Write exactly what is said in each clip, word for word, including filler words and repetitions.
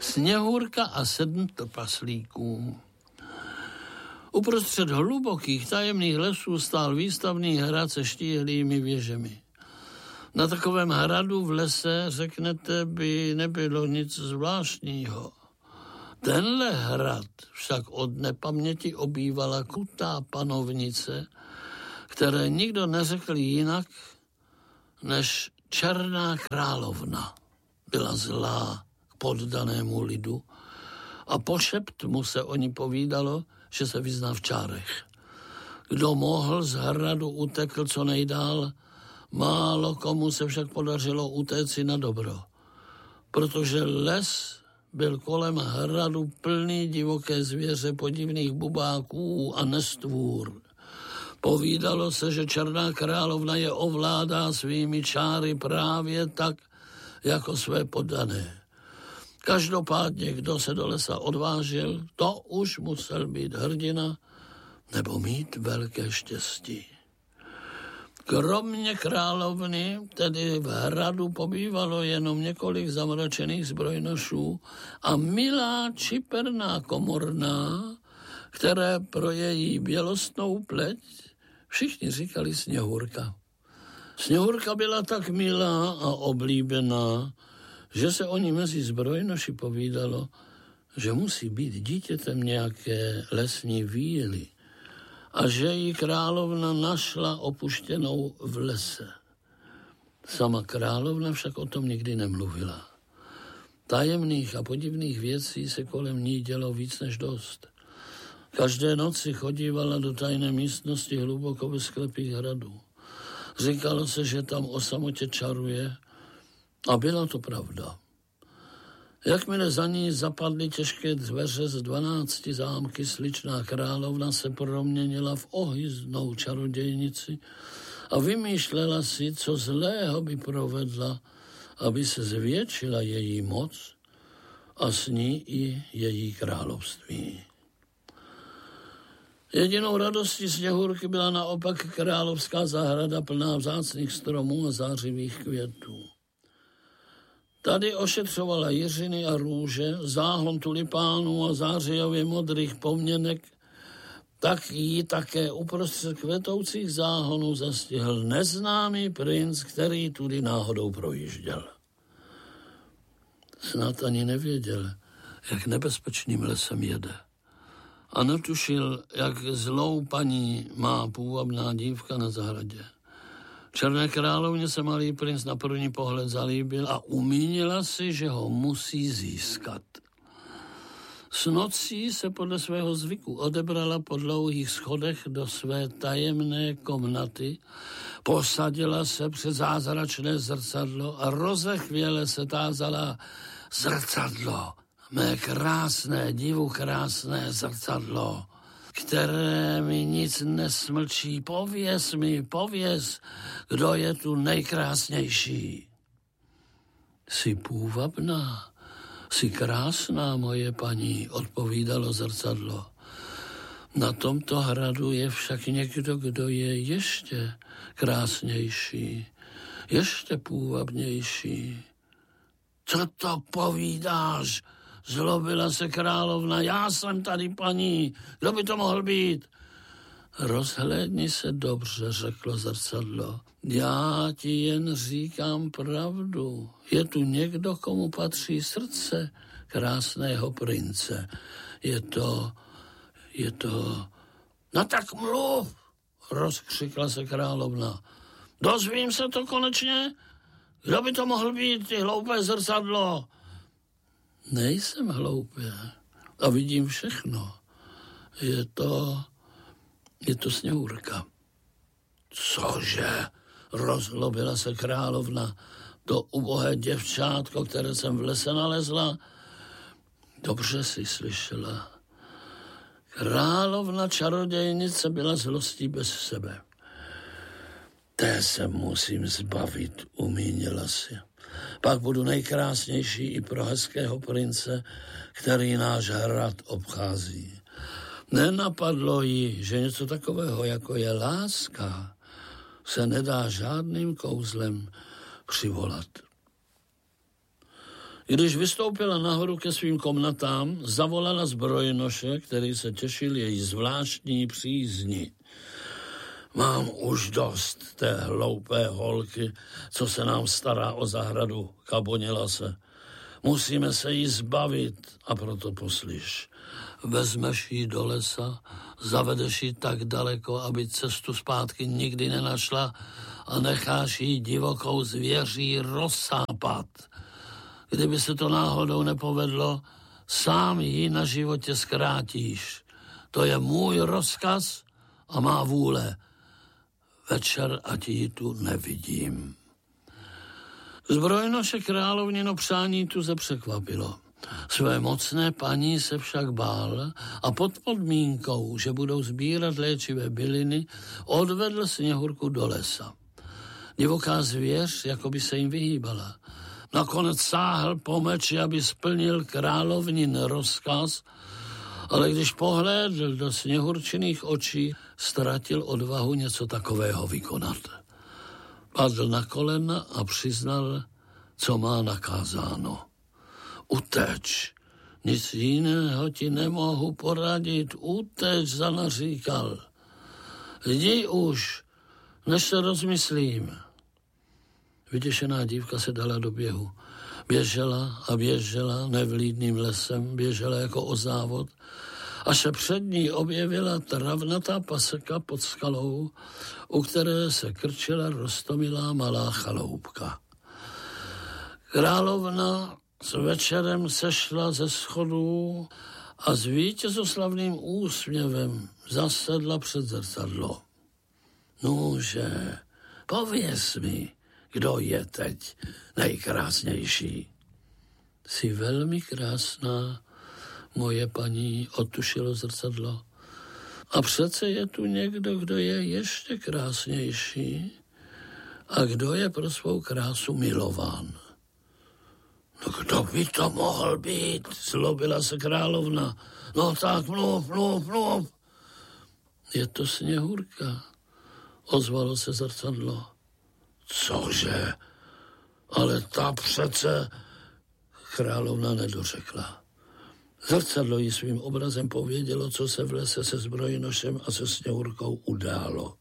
Sněhurka a sedm trpaslíků. Uprostřed hlubokých tajemných lesů stál výstavný hrad se štíhlými věžemi. Na takovém hradu v lese, řeknete, by nebylo nic zvláštního. Tenhle hrad však od nepaměti obývala krutá panovnice, které nikdo neřekl jinak než Černá královna. Byla zlá k poddanému lidu a po šeptmu se o ní povídalo, že se vyzná v čárech. Kdo mohl z hradu utekl co nejdál, málo komu se však podařilo utéci na dobro, protože les byl kolem hradu plný divoké zvěře, podivných bubáků a nestvůr. Povídalo se, že Černá královna je ovládá svými čáry právě tak, jako své poddané. Každopádně, kdo se do lesa odvážil, to už musel být hrdina nebo mít velké štěstí. Kromě královny, tedy v hradu, pobývalo jenom několik zamračených zbrojnošů a milá čiperná komorná, které pro její bělostnou pleť všichni říkali Sněhurka. Sněhurka byla tak milá a oblíbená, že se o ní mezi zbrojnoši povídalo, že musí být dítětem nějaké lesní víly a že ji královna našla opuštěnou v lese. Sama královna však o tom nikdy nemluvila. Tajemných a podivných věcí se kolem ní dělo víc než dost. Každé noci chodívala do tajné místnosti hluboko ve sklepích hradu. Říkalo se, že tam o samotě čaruje a byla to pravda. Jakmile za ní zapadly těžké dveře z dvanácti zámky, sličná královna se proměnila v ohyznou čarodějnici a vymýšlela si, co zlého by provedla, aby se zvětšila její moc a s ní i její království. Jedinou radostí Sněhurky byla naopak královská zahrada plná vzácných stromů a zářivých květů. Tady ošetřovala jiřiny a růže, záhon tulipánů a zářijově modrých poměnek, tak ji také uprostřed kvetoucích záhonů zastihl neznámý princ, který tudy náhodou projížděl. Snad ani nevěděl, jak nebezpečným lesem jede. A netušil, jak zlou paní má půvabná dívka na zahradě. Černé královně se malý princ na první pohled zalíbil a umínila si, že ho musí získat. S nocí se podle svého zvyku odebrala po dlouhých schodech do své tajemné komnaty, posadila se před zázračné zrcadlo a rozechvěle se tázala: zrcadlo, mé krásné, divu krásné zrcadlo, které mi nic nesmlčí, pověz mi, pověz, kdo je tu nejkrásnější. Jsi půvabná, jsi krásná, moje paní, odpovídalo zrcadlo. Na tomto hradu je však někdo, kdo je ještě krásnější, ještě půvabnější. Co to povídáš? Zlobila se královna. Já jsem tady, paní. Kdo by to mohl být? Rozhlédni se dobře, řeklo zrcadlo. Já ti jen říkám pravdu. Je tu někdo, komu patří srdce krásného prince. Je to, je to... No tak mluv, rozkřikla se královna. Dozvím se to konečně? Kdo by to mohl být, ty hloupé zrcadlo? Nejsem hloupě a vidím všechno. Je to, je to Sněhurka. Cože? Rozlobila se královna. To ubohé děvčátko, které jsem v lese nalezla. Dobře si slyšela. Královna čarodějnice byla zlostí bez sebe. Té se musím zbavit, umínila si. Pak budu nejkrásnější i pro hezkého prince, který náš hrad obchází. Nenapadlo jí, že něco takového, jako je láska, se nedá žádným kouzlem přivolat. Když vystoupila nahoru ke svým komnatám, zavolala zbrojnoše, který se těšil její zvláštní přízni. Mám už dost té hloupé holky, co se nám stará o zahradu, kabonila se. Musíme se jí zbavit, a proto poslyš. Vezmeš ji do lesa, zavedeš ji tak daleko, aby cestu zpátky nikdy nenašla a necháš ji divokou zvěří rozsápat. Kdyby se to náhodou nepovedlo, sám ji na životě zkrátíš. To je můj rozkaz a má vůle. Večer ať ji tu nevidím. Zbrojnoše královnino přání tu se překvapilo. Své mocné paní se však bál a pod podmínkou, že budou sbírat léčivé byliny, odvedl Sněhurku do lesa. Divoká zvěř jako by se jim vyhýbala. Nakonec sáhl po meči, aby splnil královnin rozkaz, ale když pohlédl do Sněhurčiných očí, ztratil odvahu něco takového vykonat. Padl na kolena a přiznal, co má nakázáno. Uteč, nic jiného ti nemohu poradit, uteč, zanaříkal. Jdi už, než se rozmyslím. Vyděšená dívka se dala do běhu. Běžela a běžela nevlídným lesem, běžela jako o závod, až se před ní objevila travnatá paseka pod skalou, u které se krčila roztomilá malá chaloupka. Královna s večerem sešla ze schodů a s vítězoslavným úsměvem zasedla před zrcadlo. Nuže, pověz mi, kdo je teď nejkrásnější. Jsi velmi krásná, moje paní, odtušilo zrcadlo. A přece je tu někdo, kdo je ještě krásnější a kdo je pro svou krásu milován. No kdo by to mohl být? Zlobila se královna. No tak mluv, mluv, mluv. Je to Sněhurka, ozvalo se zrcadlo. Cože? Ale ta přece... Královna nedořekla. Zrcadlo jí svým obrazem povědělo, co se v lese se zbrojnošem a se Sněhurkou událo.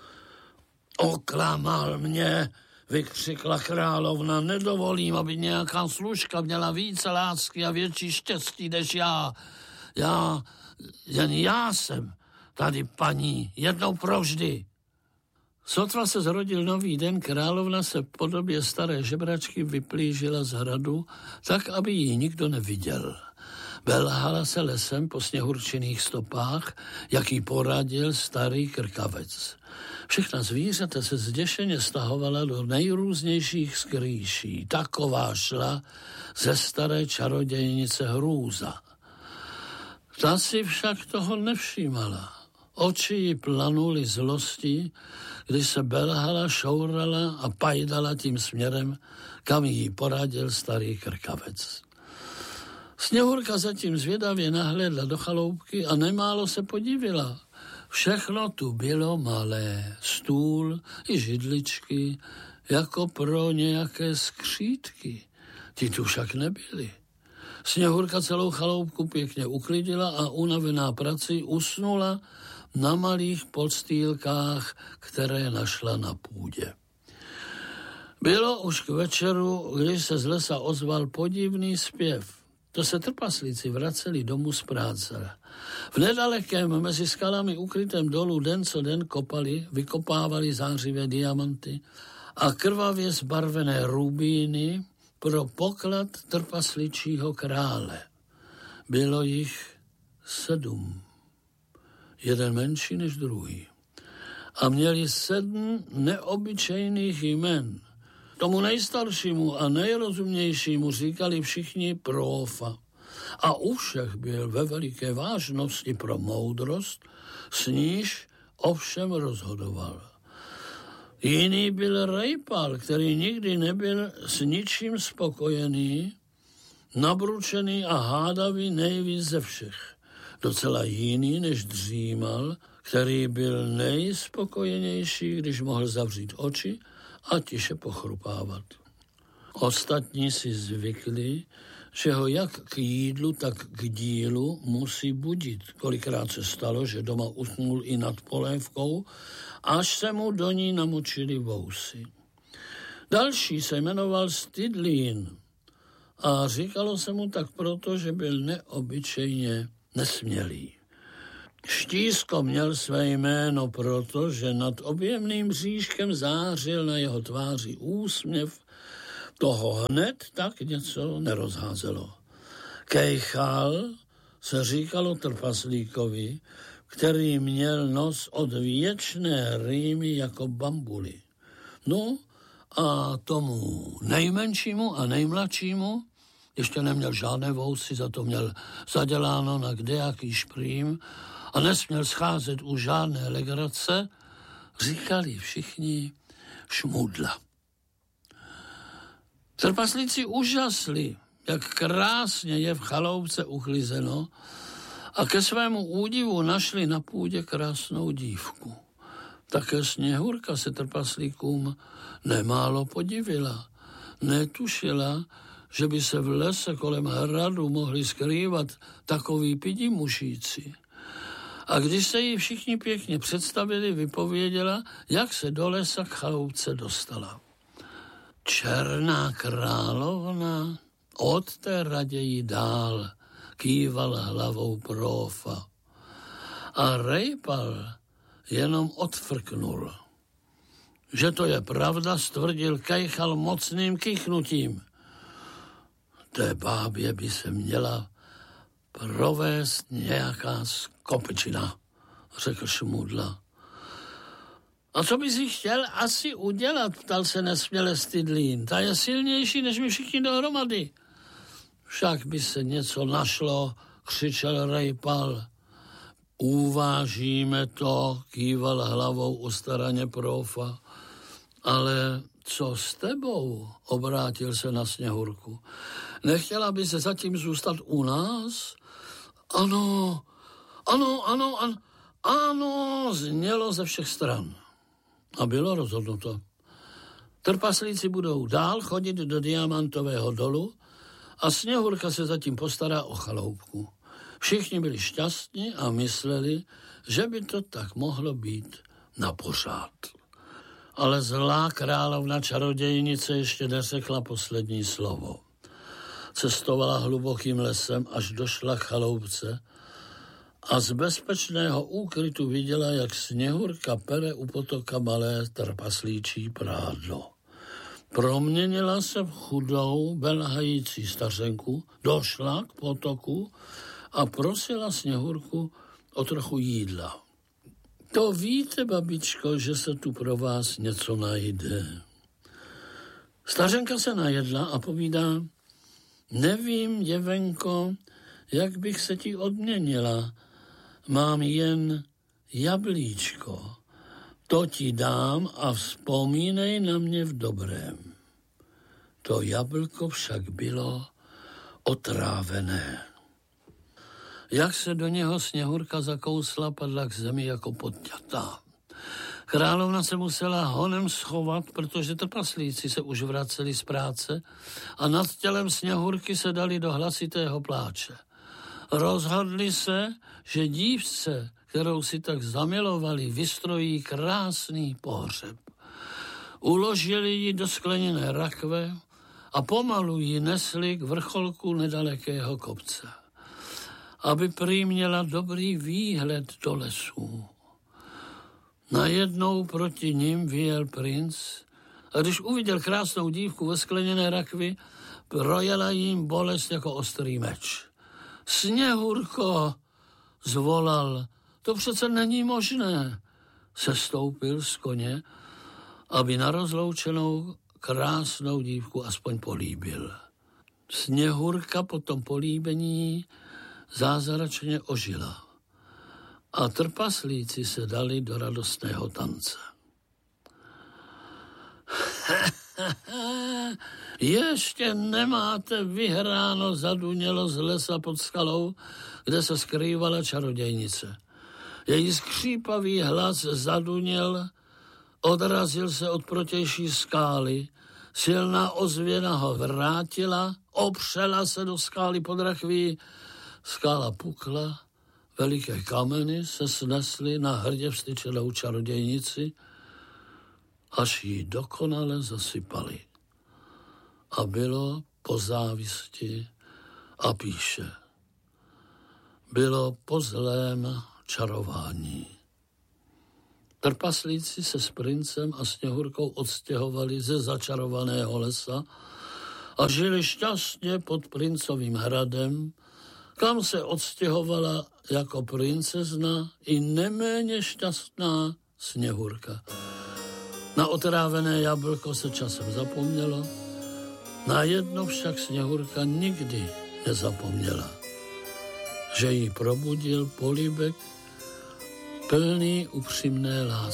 Oklamal mě, vykřikla královna, nedovolím, aby nějaká služka měla více lásky a větší štěstí než já. Já, jen já jsem tady paní, jednou provždy. Sotva se zrodil nový den, královna se v podobě staré žebračky vyplížila z hradu, tak, aby ji nikdo neviděl. Belhala se lesem po Sněhurčiných stopách, jak jí poradil starý krkavec. Všechna zvířata se zděšeně stahovala do nejrůznějších skrýší. Taková šla ze staré čarodějnice hrůza. Ta si však toho nevšímala. Oči jí planuly zlostí, když se belhala, šourala a pajdala tím směrem, kam jí poradil starý krkavec. Sněhurka zatím zvědavě nahlédla do chaloupky a nemálo se podivila. Všechno tu bylo malé, stůl i židličky, jako pro nějaké skřítky. Ty tu však nebyly. Sněhurka celou chaloupku pěkně uklidila a unavená prací usnula na malých podstýlkách, které našla na půdě. Bylo už k večeru, když se z lesa ozval podivný zpěv. To se trpaslíci vraceli domů z práce. V nedalekém mezi skalami ukrytém dolu den co den kopali, vykopávali zářivé diamanty a krvavě zbarvené rubíny pro poklad trpasličího krále. Bylo jich sedm. Jeden menší než druhý. A měli sedm neobyčejných jmen. Tomu nejstaršímu a nejrozumnějšímu říkali všichni Prófa. A u všech byl ve veliké vážnosti pro moudrost, s níž ovšem rozhodoval. Jiný byl Rejpal, který nikdy nebyl s ničím spokojený, nabručený a hádavý nejvíc ze všech. Docela jiný než Dřímal, který byl nejspokojenější, když mohl zavřít oči a tiše pochrupávat. Ostatní si zvykli, že ho jak k jídlu, tak k dílu musí budit. Kolikrát se stalo, že doma usnul i nad polévkou, až se mu do ní namočili vousy. Další se jmenoval Stydlín a říkalo se mu tak proto, že byl neobyčejně nesmělý. Štísko měl své jméno proto, že nad objemným bříškem zářil na jeho tváři úsměv, toho hned tak něco nerozházelo. Kejchal se říkalo trpaslíkovi, který měl nos od věčné rýmy jako bambuly. No a tomu nejmenšímu a nejmladšímu, ještě neměl žádné vousy, za to měl zaděláno na kdejaký šprým a nesměl scházet u žádné legrace, říkali všichni Šmudla. Trpaslíci úžasli, jak krásně je v chaloupce uchlizeno a ke svému údivu našli na půdě krásnou dívku. Také Sněhurka se trpaslíkům nemálo podivila. Netušila, že by se v lese kolem hradu mohli skrývat takoví pidimušíci. A když se jí všichni pěkně představili, vypověděla, jak se do lesa k chaloupce dostala. Černá královna od té raději dál kýval hlavou prófa. A Rejpal jenom odfrknul. Že to je pravda, stvrdil Kejchal mocným kýchnutím. Té bábě by se měla provést nějaká skopečina, řekl Šmudla. A co by si chtěl asi udělat, ptal se nesměle Stydlín. Ta je silnější než my všichni dohromady. Však by se něco našlo, křičel Rejpal. Uvážíme to, kýval hlavou ustaraně prófa. Ale co s tebou, obrátil se na Sněhurku. Nechtěla by se zatím zůstat u nás? Ano, ano, ano, ano, ano, znělo ze všech stran. A bylo rozhodnuto. Trpaslíci budou dál chodit do Diamantového dolu a Sněhurka se zatím postará o chaloupku. Všichni byli šťastní a mysleli, že by to tak mohlo být na pořád. Ale zlá královna čarodějnice ještě neřekla poslední slovo. Cestovala hlubokým lesem, až došla k chaloupce a z bezpečného úkrytu viděla, jak Sněhurka pere u potoka malé trpaslíčí prádlo. Proměnila se v chudou, belhající stařenku, došla k potoku a prosila Sněhurku o trochu jídla. To víte, babičko, že se tu pro vás něco najde. Stařenka se najedla a povídá, nevím, děvenko, jak bych se ti odměnila. Mám jen jablíčko. To ti dám a vzpomínej na mě v dobrém. To jablko však bylo otrávené. Jak se do něho Sněhurka zakousla, padla k zemi jako podňatá. Královna se musela honem schovat, protože trpaslíci se už vraceli z práce a nad tělem Sněhurky se dali do hlasitého pláče. Rozhodli se, že dívce, kterou si tak zamilovali, vystrojí krásný pohřeb. Uložili ji do skleněné rakve a pomalu ji nesli k vrcholku nedalekého kopce, aby prý měla dobrý výhled do lesů. Najednou proti ním vyjel princ a když uviděl krásnou dívku ve skleněné rakvi, projela jim bolest jako ostrý meč. Sněhurko, zvolal, to přece není možné. Sestoupil z koně, aby na rozloučenou krásnou dívku aspoň políbil. Sněhurka po tom políbení zázračně ožila a trpaslíci se dali do radostného tance. Ještě nemáte vyhráno, zadunělo z lesa pod skalou, kde se skrývala čarodějnice. Její skřípavý hlas zaduněl, odrazil se od protější skály, Silná ozvěna ho vrátila, opřela se do skály pod rakví, skála pukla, veliké kameny se snesly na hrdě vstyčenou čarodějnici, až ji dokonale zasypali. A bylo po závisti a píše. Bylo po zlém čarování. Trpaslíci se s princem a Sněhurkou odstěhovali ze začarovaného lesa a žili šťastně pod princovým hradem, kam se odstěhovala jako princezna i neméně šťastná Sněhurka. Na otrávené jablko se časem zapomnělo, na jedno však Sněhurka nikdy nezapomněla, že jí probudil políbek plný upřímné lásky.